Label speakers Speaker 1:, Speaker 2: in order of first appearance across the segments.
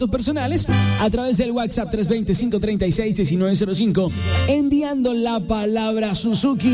Speaker 1: personales a través del WhatsApp 320-536-1905 enviando la palabra Suzuki.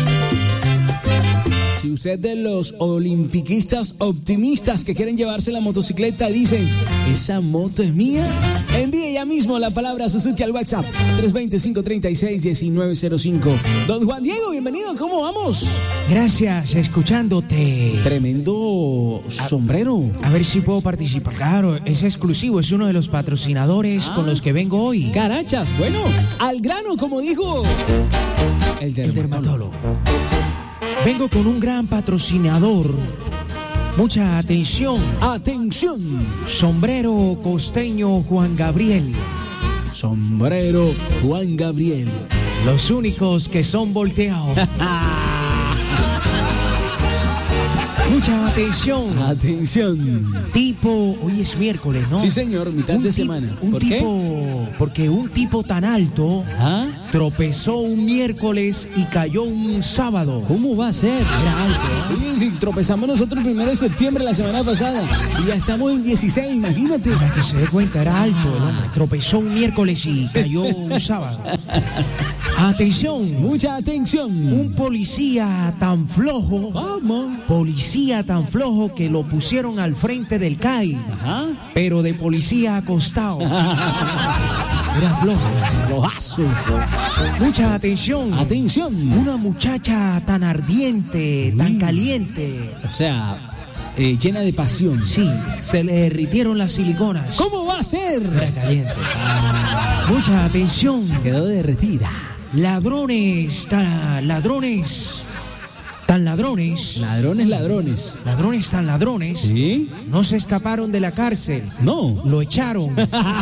Speaker 1: Si usted de los olimpiquistas optimistas que quieren llevarse la motocicleta dicen, ¿esa moto es mía? Envíe ya mismo la palabra Suzuki al WhatsApp 320-536-1905. Don Juan Diego, bienvenido, ¿cómo vamos?
Speaker 2: Gracias, escuchándote.
Speaker 1: Tremendo sombrero.
Speaker 2: A ver si puedo participar. Claro, es exclusivo, es uno de los patrocinadores con los que vengo hoy.
Speaker 1: Carachas, bueno, al grano, como dijo el dermatólogo.
Speaker 2: Vengo con un gran patrocinador. Mucha atención.
Speaker 1: ¡Atención!
Speaker 2: Sombrero costeño Juan Gabriel.
Speaker 1: Sombrero Juan Gabriel.
Speaker 2: Los únicos que son volteados. Mucha atención.
Speaker 1: Atención.
Speaker 2: Tipo, hoy es miércoles, ¿no?
Speaker 1: Sí, señor, mitad de semana.
Speaker 2: ¿Por qué? Porque un tipo tan alto tropezó un miércoles y cayó un sábado.
Speaker 1: ¿Cómo va a ser?
Speaker 2: Era alto, ¿eh?
Speaker 1: Oye, si tropezamos nosotros el 1 de septiembre la semana pasada y ya estamos en 16, imagínate.
Speaker 2: Para que se dé cuenta, era alto el hombre. Tropezó un miércoles y cayó un sábado. Atención.
Speaker 1: Mucha atención.
Speaker 2: Un policía tan flojo.
Speaker 1: ¿Cómo?
Speaker 2: Policía tan flojo que lo pusieron al frente del CAI.
Speaker 1: Ajá.
Speaker 2: Pero de policía acostado. Era flojo.
Speaker 1: Flojazo.
Speaker 2: Mucha atención.
Speaker 1: Atención.
Speaker 2: Una muchacha tan ardiente, tan caliente.
Speaker 1: O sea, llena de pasión.
Speaker 2: Sí, se le derritieron las siliconas.
Speaker 1: ¿Cómo va a ser?
Speaker 2: Era caliente. Mucha atención.
Speaker 1: Quedó derretida.
Speaker 2: Ladrones. Ladrones tan ladrones.
Speaker 1: ¿Sí?
Speaker 2: No se escaparon de la cárcel.
Speaker 1: No.
Speaker 2: Lo echaron.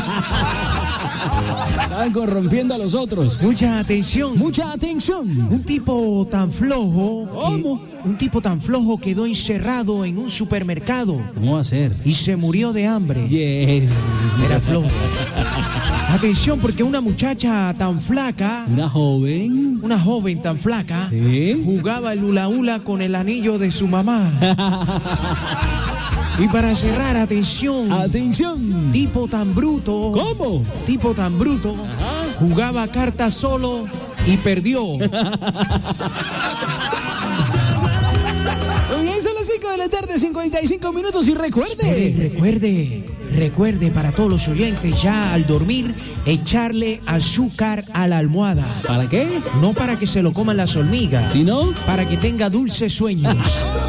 Speaker 1: Estaban corrompiendo a los otros.
Speaker 2: Mucha atención.
Speaker 1: Mucha atención.
Speaker 2: Un tipo tan flojo.
Speaker 1: ¿Cómo?
Speaker 2: Un tipo tan flojo quedó encerrado en un supermercado.
Speaker 1: ¿Cómo va a ser?
Speaker 2: Y se murió de hambre.
Speaker 1: Yes.
Speaker 2: Era flojo. Atención, porque una muchacha tan flaca.
Speaker 1: Una joven
Speaker 2: tan flaca.
Speaker 1: ¿Sí?
Speaker 2: Jugaba el hula hula con el anillo de su mamá. Y para cerrar, atención.
Speaker 1: Atención.
Speaker 2: Tipo tan bruto.
Speaker 1: ¿Cómo?
Speaker 2: Tipo tan bruto.
Speaker 1: Ajá.
Speaker 2: Jugaba cartas solo y perdió.
Speaker 1: Hoy son las 5 de la tarde, 55 minutos y
Speaker 2: recuerde para todos los oyentes ya al dormir echarle azúcar a la almohada.
Speaker 1: ¿Para qué?
Speaker 2: No para que se lo coman las hormigas,
Speaker 1: ¿Sí, no?
Speaker 2: para que tenga dulces sueños.